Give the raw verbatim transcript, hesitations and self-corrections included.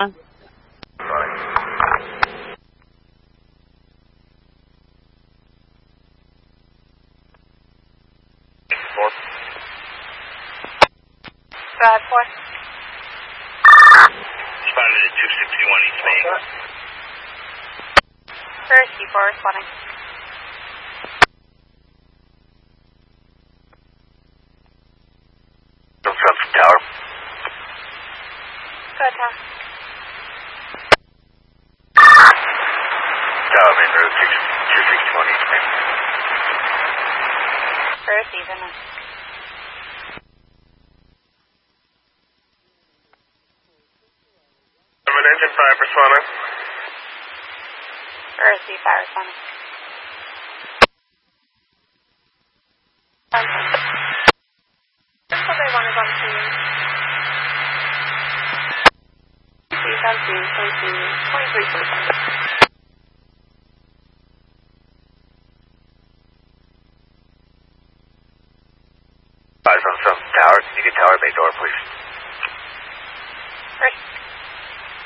Go ahead, four. Spotted at two sixty-one East Main. First, C four responding. From Tower. Go ahead, Tower. Tower, main road, two sixty-one East Main. First, even. I'm an engine five responding. First, C five responding. That's what they wanted on two. three, twenty-two, twenty-two, twenty-three, twenty-five. Five from some tower. Can you get tower bay door, please?